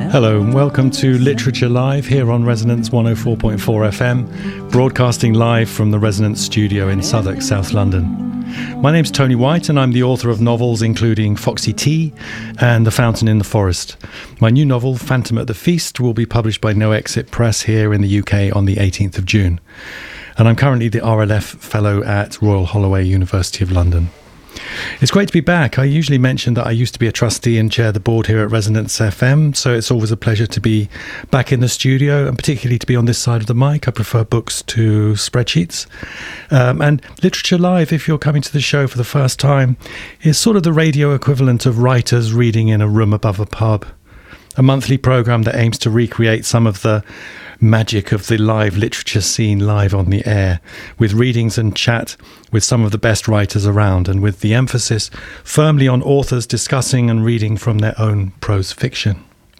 Hello and welcome to Literature Live here on Resonance 104.4 FM, broadcasting live from the Resonance studio in Southwark, South London. My name's Tony White and I'm the author of novels including Foxy Tea and The Fountain in the Forest. My new novel, Phantom at the Feast, will be published by No Exit Press here in the UK on the 18th of June. And I'm currently the RLF Fellow at Royal Holloway, University of London. It's great to be back. I usually mention that I used to be a trustee and chair the board here at Resonance FM, so it's always a pleasure to be back in the studio and particularly to be on this side of the mic. I prefer books to spreadsheets. And Literature Live, if you're coming to the show for the first time, is sort of the radio equivalent of writers reading in a room above a pub. A monthly programme that aims to recreate some of the magic of the live literature scene live on the air, with readings and chat with some of the best writers around, and with the emphasis firmly on authors discussing and reading from their own prose fiction.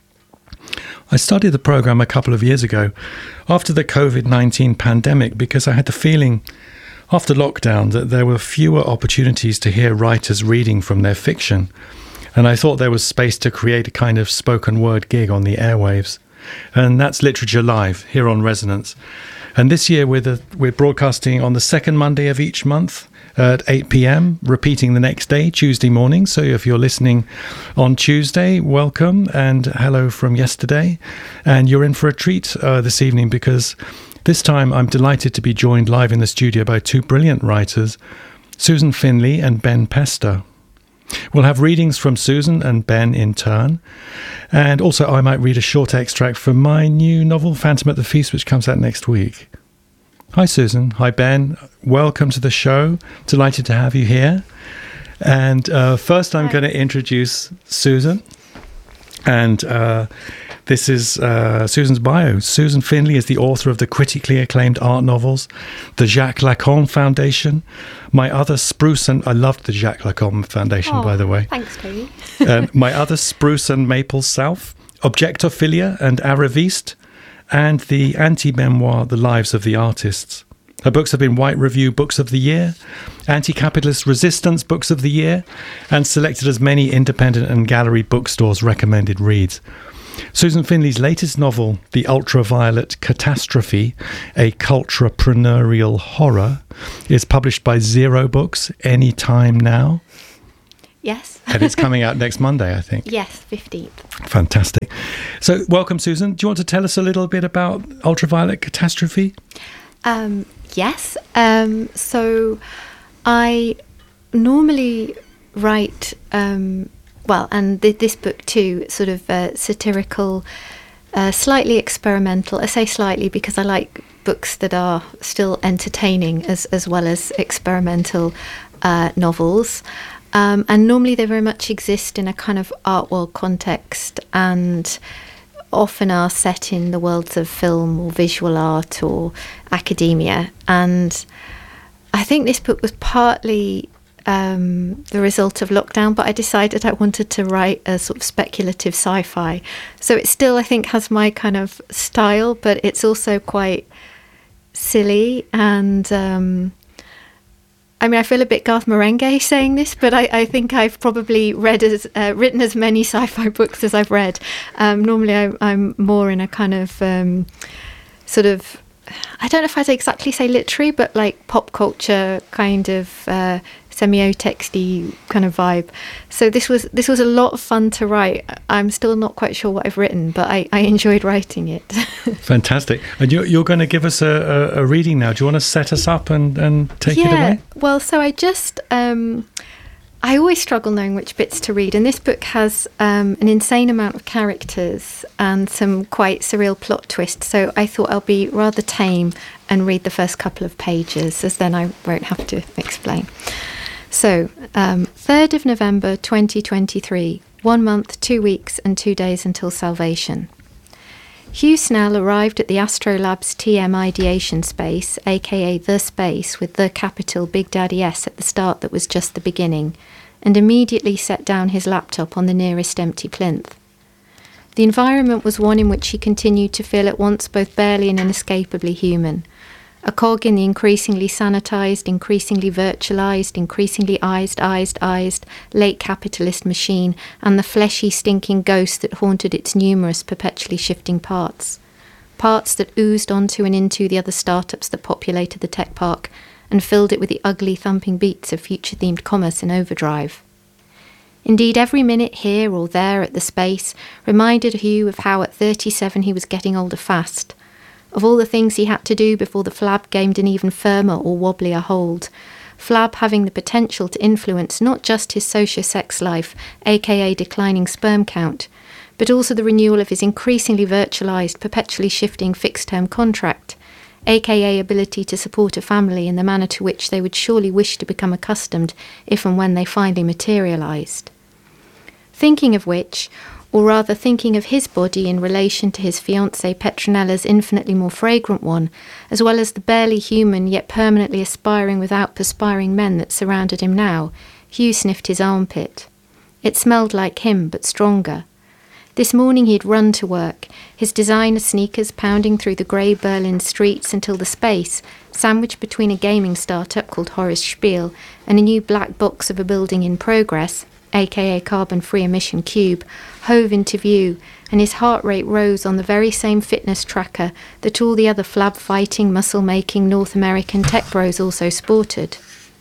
I started the programme a couple of years ago after the COVID-19 pandemic because I had the feeling after lockdown that there were fewer opportunities to hear writers reading from their fiction, and I thought there was space to create a kind of spoken word gig on the airwaves. And that's Literature Live here on Resonance. And this year we're broadcasting on the second Monday of each month at 8 p.m, repeating the next day, Tuesday morning. So if you're listening on Tuesday, welcome and hello from yesterday. And you're in for a treat this evening because this time I'm delighted to be joined live in the studio by two brilliant writers, Susan Finley and Ben Pester. We'll have readings from Susan and Ben in turn. And also I might read a short extract from my new novel, Phantom at the Feast, which comes out next week. Hi, Susan. Hi, Ben. Welcome to the show. Delighted to have you here. And first I'm going to introduce Susan. And this is Susan's bio. Susan Finley is the author of the critically acclaimed art novels, the Jacques Lacan Foundation, My Other Spruce and... I loved the Jacques Lacan Foundation, by the way. Thanks, Tony. My Other Spruce and Maple South, Objectophilia and Araviste, and the anti-memoir, The Lives of the Artists. Her books have been White Review Books of the Year, Anti-Capitalist Resistance Books of the Year, and selected as many independent and gallery bookstores' recommended reads. Susan Finley's latest novel, The Ultraviolet Catastrophe, a culturepreneurial horror, is published by Zero Books any time now. Yes. And it's coming out next Monday, I think. Yes, 15th. Fantastic. So welcome, Susan. Do you want to tell us a little bit about Ultraviolet Catastrophe? Yes. So I normally write... and this book too, sort of satirical, slightly experimental. I say slightly because I like books that are still entertaining as well as experimental novels. And normally they very much exist in a kind of art world context and often are set in the worlds of film or visual art or academia. And I think this book was partly... the result of lockdown, but I decided I wanted to write a sort of speculative sci-fi. So it still, I think, has my kind of style, but it's also quite silly. And I feel a bit Garth Marenghi saying this, but I think I've probably written as many sci-fi books as I've read. Normally I'm more in a kind of sort of, I don't know if I'd exactly say literary, but like pop culture kind of semiotext-y kind of vibe. So this was a lot of fun to write. I'm still not quite sure what I've written, but I enjoyed writing it. Fantastic. And you're going to give us a reading now. Do you want to set us up and take it away? Well, so I just... I always struggle knowing which bits to read, and this book has an insane amount of characters and some quite surreal plot twists, so I thought I'll be rather tame and read the first couple of pages, as then I won't have to explain. So, 3rd of November 2023, 1 month, 2 weeks and 2 days until salvation. Hugh Snell arrived at the Astrolab's TM ideation space, aka the space with the capital Big Daddy S at the start that was just the beginning, and immediately set down his laptop on the nearest empty plinth. The environment was one in which he continued to feel at once both barely and inescapably human. a cog in the increasingly sanitized, increasingly virtualized, increasingly eyed late capitalist machine, and the fleshy, stinking ghost that haunted its numerous, perpetually shifting parts. Parts that oozed onto and into the other startups that populated the tech park and filled it with the ugly, thumping beats of future-themed commerce in overdrive. Indeed, every minute here or there at the space reminded Hugh of how at 37 he was getting older fast, of all the things he had to do before the flab gained an even firmer or wobblier hold, flab having the potential to influence not just his socio-sex life, aka declining sperm count, but also the renewal of his increasingly virtualized, perpetually shifting fixed-term contract, aka ability to support a family in the manner to which they would surely wish to become accustomed if and when they finally materialized. Thinking of which, or rather thinking of his body in relation to his fiancée Petronella's infinitely more fragrant one, as well as the barely human yet permanently aspiring without perspiring men that surrounded him now, Hugh sniffed his armpit. It smelled like him, but stronger. This morning he'd run to work, his designer sneakers pounding through the grey Berlin streets until the space, sandwiched between a gaming startup called Horace Spiel and a new black box of a building in progress, aka carbon-free emission cube, hove into view, and his heart rate rose on the very same fitness tracker that all the other flab-fighting, muscle-making North American tech bros also sported.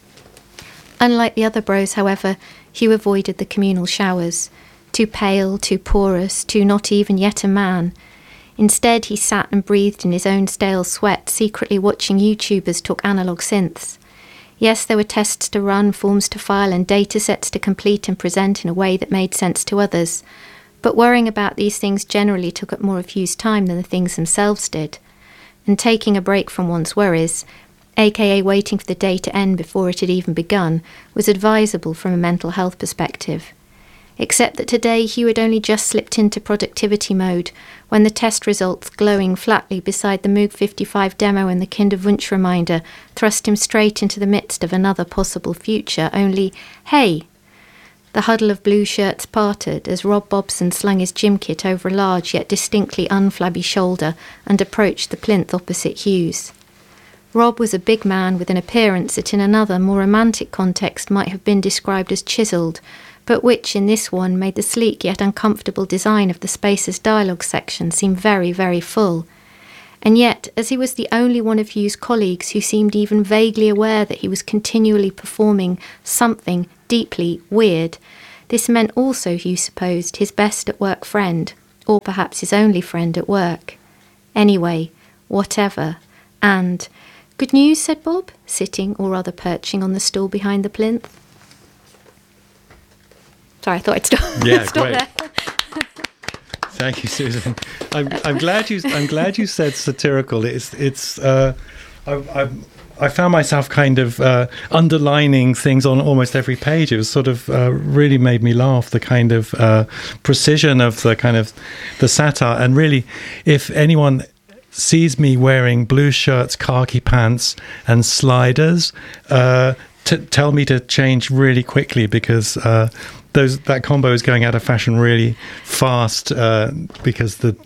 Unlike the other bros, however, Hugh avoided the communal showers. Too pale, too porous, too not even yet a man. Instead, he sat and breathed in his own stale sweat, secretly watching YouTubers talk analog synths. Yes, there were tests to run, forms to file, and data sets to complete and present in a way that made sense to others. But worrying about these things generally took up more of Hugh's time than the things themselves did. And taking a break from one's worries, aka waiting for the day to end before it had even begun, was advisable from a mental health perspective. Except that today Hugh had only just slipped into productivity mode when the test results glowing flatly beside the Moog 55 demo and the Kinderwunsch reminder thrust him straight into the midst of another possible future, only, hey! The huddle of blue shirts parted as Rob Bobson slung his gym kit over a large yet distinctly unflabby shoulder and approached the plinth opposite Hugh's. Rob was a big man with an appearance that in another, more romantic context might have been described as chiselled, but which in this one made the sleek yet uncomfortable design of the Spaces dialogue section seem very, very full. And yet, as he was the only one of Hugh's colleagues who seemed even vaguely aware that he was continually performing something deeply weird, this meant also, Hugh supposed, his best-at-work friend, or perhaps his only friend at work. Anyway, whatever. And, "Good news," said Bob, sitting, or rather perching, on the stool behind the plinth. Sorry, I thought I'd stop. Yeah, stop great. there. Thank you, Susan. I'm glad you said satirical. I found myself kind of underlining things on almost every page. It was sort of really made me laugh. The kind of precision of the kind of the satire, and really, if anyone sees me wearing blue shirts, khaki pants, and sliders, tell me to change really quickly, because that combo is going out of fashion really fast, because the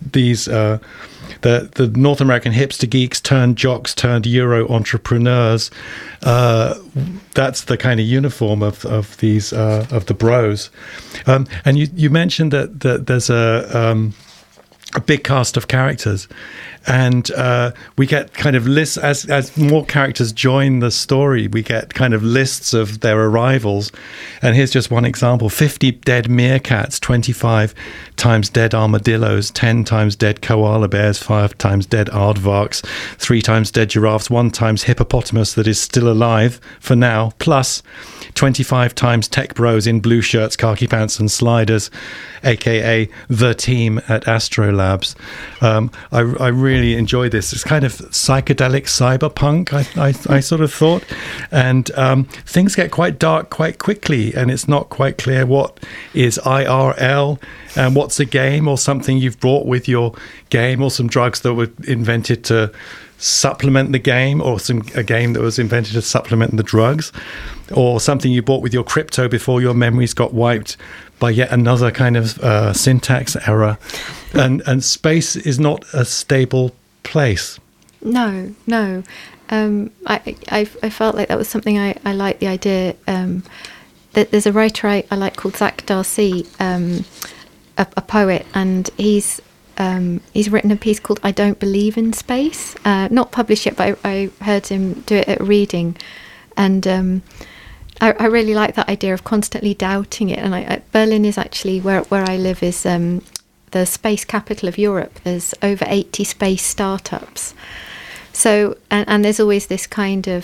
North American hipster geeks turned jocks turned Euro entrepreneurs. That's the kind of uniform of these of the bros. And you mentioned that there's a big cast of characters, and we get kind of lists as more characters join the story. We get kind of lists of their arrivals, and here's just one example: 50 dead meerkats, 25 times dead armadillos, 10 times dead koala bears, 5 times dead aardvarks, 3 times dead giraffes, 1 times hippopotamus that is still alive for now, plus 25 times tech bros in blue shirts, khaki pants, and sliders, aka the team at Astrolabs. I really enjoy this. It's kind of psychedelic cyberpunk, I sort of thought, and things get quite dark quite quickly, and it's not quite clear what is IRL and what's a game, or something you've brought with your game, or some drugs that were invented to supplement the game, or a game that was invented to supplement the drugs, or something you bought with your crypto before your memories got wiped by yet another kind of syntax error. And space is not a stable place. No. I felt like that was something I liked the idea. That there's a writer I like called Zach Darcy, a poet, and he's written a piece called "I Don't Believe in Space," not published yet, but I heard him do it at a reading, and I really like that idea of constantly doubting it. And Berlin is actually where I live is the space capital of Europe. There's over 80 space startups. So, and there's always this kind of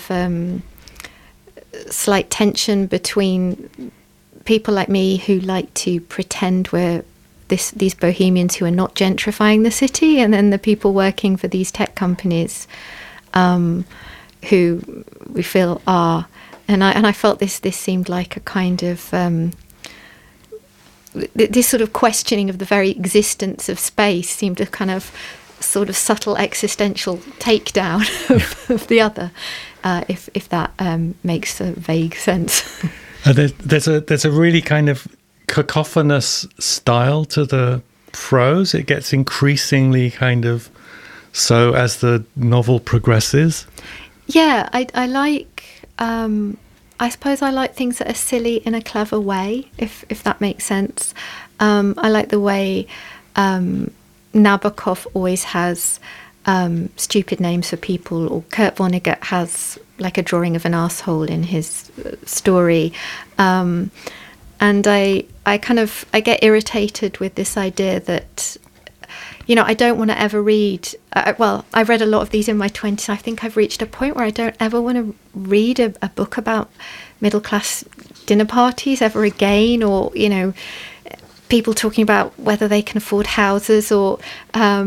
slight tension between people like me who like to pretend we're these bohemians who are not gentrifying the city, and then the people working for these tech companies who we feel are. And I felt this seemed like a kind of this sort of questioning of the very existence of space seemed a kind of sort of subtle existential takedown of the other, if that makes a vague sense. There's a really kind of cacophonous style to the prose. It gets increasingly kind of so as the novel progresses. Yeah, I like. I suppose I like things that are silly in a clever way, if that makes sense. I like the way Nabokov always has stupid names for people, or Kurt Vonnegut has like a drawing of an asshole in his story. And I get irritated with this idea that, I don't want to ever read. I read a lot of these in my 20s. I think I've reached a point where I don't ever want to read a book about middle-class dinner parties ever again, or, people talking about whether they can afford houses, or, I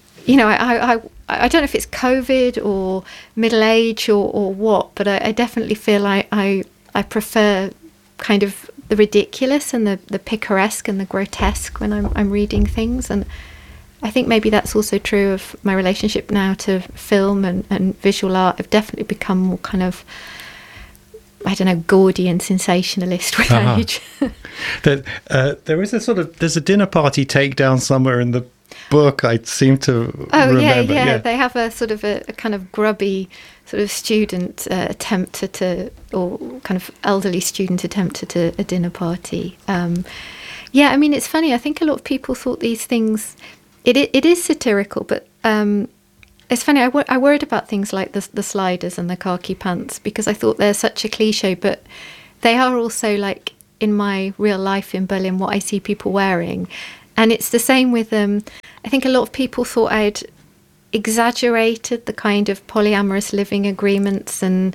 don't know if it's COVID or middle age or what, but I definitely feel like I prefer kind of the ridiculous and the picaresque and the grotesque when I'm reading things. And I think maybe that's also true of my relationship now to film and visual art. I've definitely become more kind of, I don't know, gaudy and sensationalist with age. There is there's a dinner party takedown somewhere in the book, I seem to remember. Yeah. They have a sort of a kind of grubby sort of student attempt or kind of elderly student attempt at a dinner party. It's funny. I think a lot of people thought these things, it is satirical, but it's funny. I worried about things like the sliders and the khaki pants because I thought they're such a cliche, but they are also like in my real life in Berlin what I see people wearing. And it's the same with I think a lot of people thought I'd exaggerated the kind of polyamorous living agreements and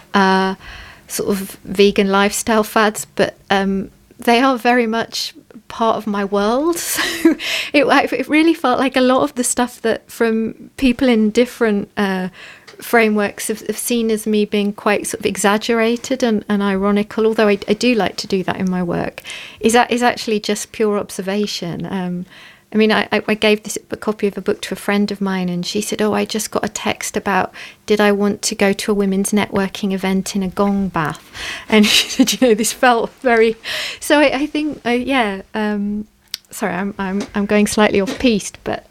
sort of vegan lifestyle fads, but they are very much part of my world. So it really felt like a lot of the stuff that from people in different frameworks have seen as me being quite sort of exaggerated and ironical, although I do like to do that in my work, is actually just pure observation. I gave a copy of a book to a friend of mine, and she said, I just got a text about, did I want to go to a women's networking event in a gong bath? And she said, this felt very... So I think, sorry, I'm going slightly off piste, but...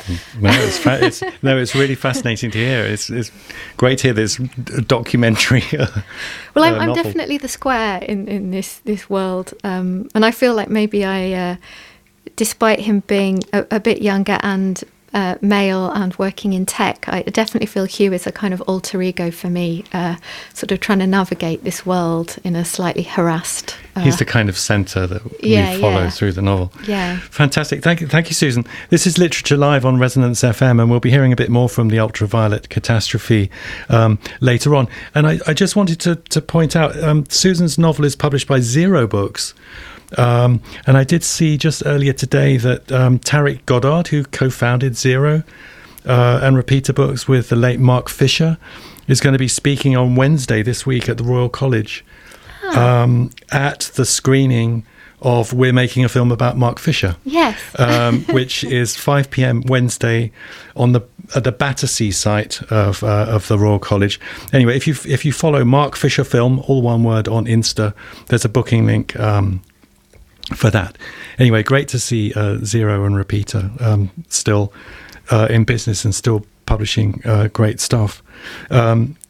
it's really fascinating to hear. It's great to hear this documentary. Well, I'm definitely the square in this world, and I feel like maybe despite him being a bit younger and male and working in tech, I definitely feel Hugh is a kind of alter ego for me, sort of trying to navigate this world in a slightly harassed... He's the kind of centre that you follow through the novel. Yeah. Fantastic. Thank you, Susan. This is Literature Live on Resonance FM, and we'll be hearing a bit more from the Ultraviolet Catastrophe later on. And I just wanted to point out, Susan's novel is published by Zero Books. And I did see just earlier today that Tariq Goddard, who co-founded Zero and Repeater Books with the late Mark Fisher, is going to be speaking on Wednesday this week at the Royal College at the screening of We're Making a Film About Mark Fisher. Yes. Which is 5 p.m. Wednesday at the Battersea site of the Royal College. Anyway, if you follow Mark Fisher Film, all one word, on Insta, there's a booking link for that. Anyway, great to see Zero and Repeater still in business and still publishing great stuff.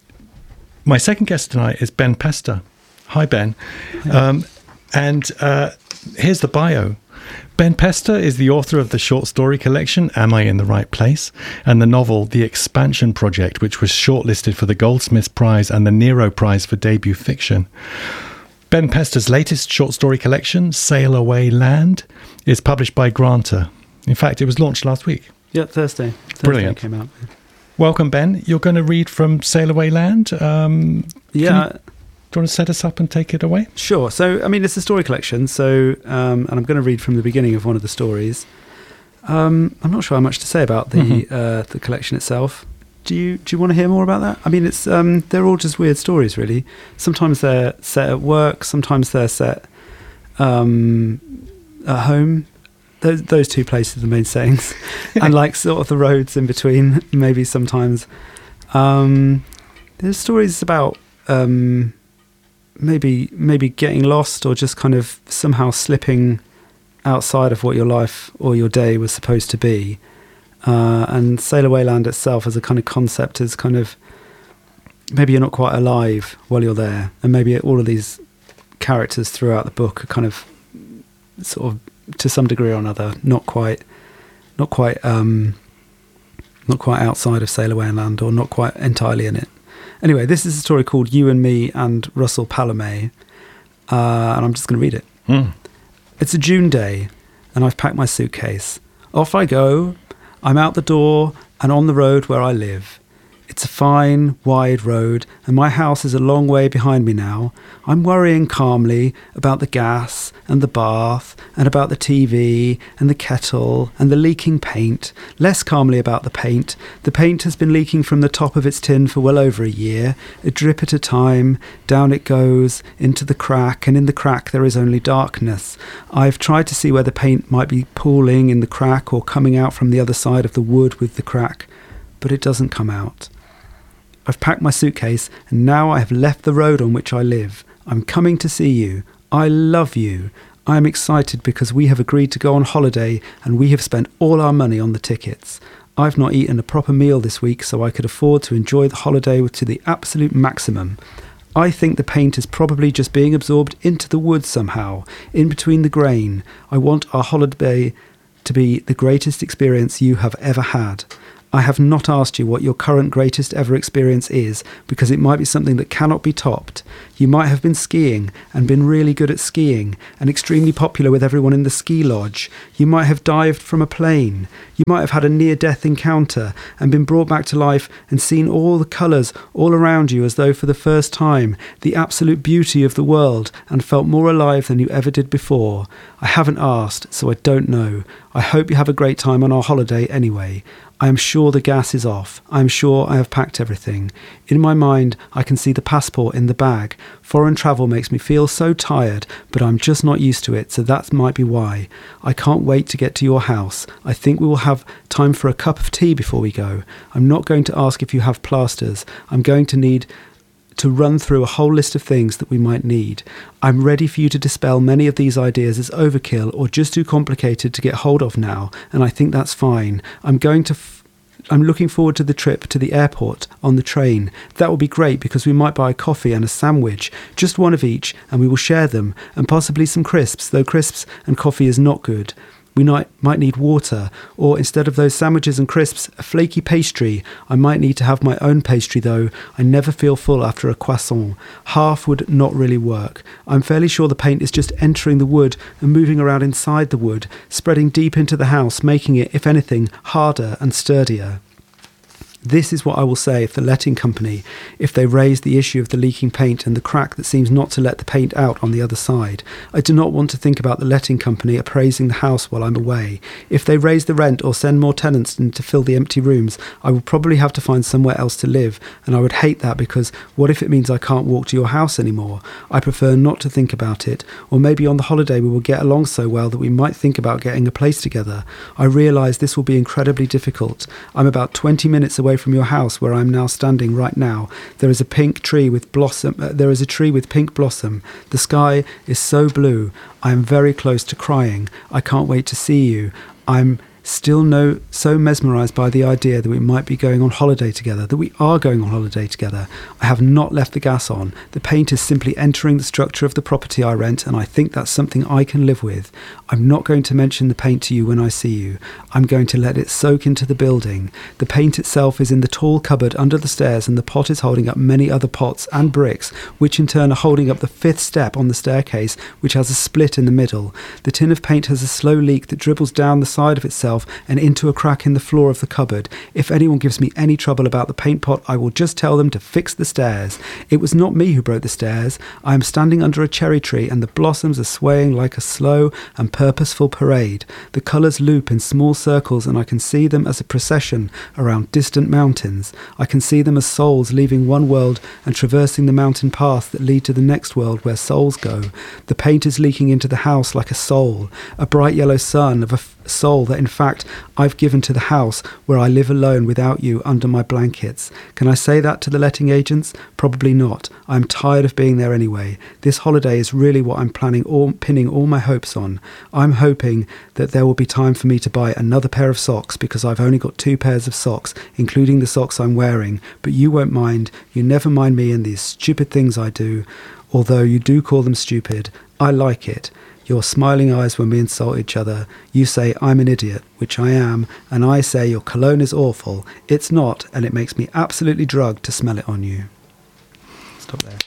My second guest tonight is Ben Pester. Hi, Ben. And here's the bio. Ben Pester is the author of the short story collection Am I in the Right Place? And the novel The Expansion Project, which was shortlisted for the Goldsmiths Prize and the Nero Prize for debut fiction. Ben Pester's latest short story collection, Sail Away Land, is published by Granta. In fact, it was launched last week. Yeah, Thursday. Brilliant. It came out. Welcome, Ben. You're going to read from Sail Away Land. Do you want to set us up and take it away? Sure. So, I mean, it's a story collection. So, and I'm going to read from the beginning of one of the stories. I'm not sure how much to say about the collection itself. Do you want to hear more about that? I mean, it's they're all just weird stories, really. Sometimes they're set at work. Sometimes they're set at home. Those two places are the main settings, and like sort of the roads in between. Maybe sometimes there's stories about maybe getting lost or just kind of somehow slipping outside of what your life or your day was supposed to be. And Sail Away Land itself as a kind of concept is kind of, maybe you're not quite alive while you're there, and maybe all of these characters throughout the book are kind of sort of, to some degree or another, not quite outside of Sail Away Land, or not quite entirely in it. Anyway, this is a story called You and Me and Russell Palame, and I'm just going to read it. It's a June day, and I've packed my suitcase. Off I go. I'm out the door and on the road where I live. It's a fine, wide road, and my house is a long way behind me now. I'm worrying calmly about the gas and the bath and about the TV and the kettle and the leaking paint. Less calmly about the paint. The paint has been leaking from the top of its tin for well over a year. A drip at a time. Down it goes, into the crack, and in the crack there is only darkness. I've tried to see where the paint might be pooling in the crack or coming out from the other side of the wood with the crack, but it doesn't come out. I've packed my suitcase, and now I have left the road on which I live. I'm coming to see you. I love you. I am excited because we have agreed to go on holiday, and we have spent all our money on the tickets. I've not eaten a proper meal this week, so I could afford to enjoy the holiday to the absolute maximum. I think the paint is probably just being absorbed into the wood somehow, in between the grain. I want our holiday to be the greatest experience you have ever had. I have not asked you what your current greatest ever experience is, because it might be something that cannot be topped. You might have been skiing and been really good at skiing and extremely popular with everyone in the ski lodge. You might have dived from a plane. You might have had a near-death encounter and been brought back to life and seen all the colours all around you as though for the first time, the absolute beauty of the world, and felt more alive than you ever did before. I haven't asked, so I don't know. I hope you have a great time on our holiday anyway. I am sure the gas is off. I am sure I have packed everything. In my mind, I can see the passport in the bag. Foreign travel makes me feel so tired, but I'm just not used to it, so that might be why. I can't wait to get to your house. I think we will have time for a cup of tea before we go. I'm not going to ask if you have plasters. I'm going to need to run through a whole list of things that we might need. I'm ready for you to dispel many of these ideas as overkill or just too complicated to get hold of now, and I think that's fine. I'm looking forward to the trip to the airport on the train. That will be great because we might buy a coffee and a sandwich, just one of each, and we will share them, and possibly some crisps, though crisps and coffee is not good. We might need water, or instead of those sandwiches and crisps, a flaky pastry. I might need to have my own pastry though. I never feel full after a croissant. Half would not really work. I'm fairly sure the paint is just entering the wood and moving around inside the wood, spreading deep into the house, making it, if anything, harder and sturdier. This is what I will say if the letting company, if they raise the issue of the leaking paint and the crack that seems not to let the paint out on the other side. I do not want to think about the letting company appraising the house while I'm away. If they raise the rent or send more tenants in to fill the empty rooms, I will probably have to find somewhere else to live, and I would hate that because what if it means I can't walk to your house anymore? I prefer not to think about it, or maybe on the holiday we will get along so well that we might think about getting a place together. I realise this will be incredibly difficult. I'm about 20 minutes away from your house where I'm now standing right now. There is a tree with pink blossom. The sky is so blue. I am very close to crying. I can't wait to see you. I'm still so mesmerised by the idea that we might be going on holiday together, that we are going on holiday together. I have not left the gas on. The paint is simply entering the structure of the property I rent, and I think that's something I can live with. I'm not going to mention the paint to you when I see you. I'm going to let it soak into the building. The paint itself is in the tall cupboard under the stairs, and the pot is holding up many other pots and bricks, which in turn are holding up the 5th step on the staircase, which has a split in the middle. The tin of paint has a slow leak that dribbles down the side of itself and into a crack in the floor of the cupboard. If anyone gives me any trouble about the paint pot, I will just tell them to fix the stairs. It was not me who broke the stairs. I am standing under a cherry tree, and the blossoms are swaying like a slow and purposeful parade. The colours loop in small circles, and I can see them as a procession around distant mountains. I can see them as souls leaving one world and traversing the mountain paths that lead to the next world where souls go. The paint is leaking into the house like a soul, a bright yellow sun of a soul that in fact I've given to the house where I live alone without you under my blankets. Can I say that to the letting agents? Probably not. I'm tired of being there anyway. This holiday is really what I'm pinning all my hopes on. I'm hoping that there will be time for me to buy another pair of socks, because I've only got 2 pairs of socks, including the socks I'm wearing, but you won't mind. You never mind me and these stupid things I do. Although you do call them stupid, I like it. Your smiling eyes when we insult each other. You say I'm an idiot, which I am, and I say your cologne is awful. It's not, and it makes me absolutely drugged to smell it on you. Stop there.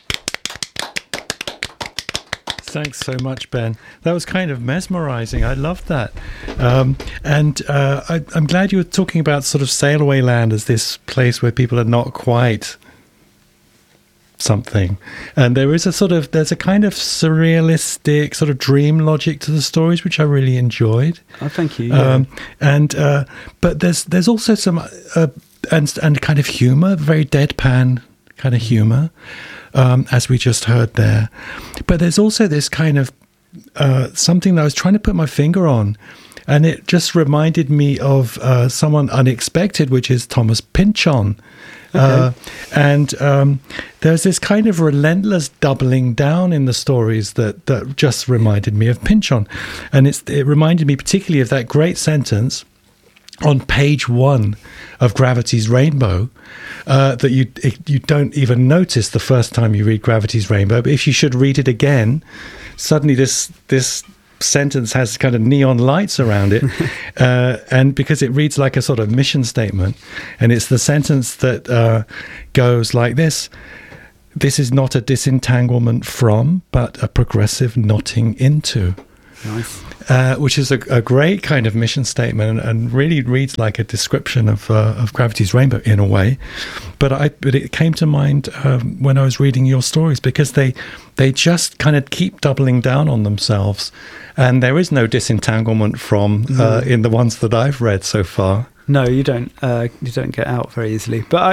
Thanks so much, Ben. That was kind of mesmerising. I loved that. I'm glad you were talking about sort of Sailaway Land as this place where people are not quite something, and there's a kind of surrealistic sort of dream logic to the stories, which I really enjoyed. Oh, thank you. Yeah. But there's also some and kind of humor, very deadpan kind of humor, as we just heard there. But there's also this kind of something that I was trying to put my finger on, and it just reminded me of someone unexpected, which is Thomas Pynchon. Okay. There's this kind of relentless doubling down in the stories that just reminded me of Pynchon. And it reminded me particularly of that great sentence on page 1 of Gravity's Rainbow, that you don't even notice the first time you read Gravity's Rainbow, but if you should read it again, suddenly this sentence has kind of neon lights around it, and because it reads like a sort of mission statement, and it's the sentence that goes like this: "This is not a disentanglement from, but a progressive knotting into." Nice. Which is a great kind of mission statement, and really reads like a description of Gravity's Rainbow in a way. But it came to mind when I was reading your stories, because they just kind of keep doubling down on themselves, and there is no disentanglement from in the ones that I've read so far. No, you don't get out very easily. But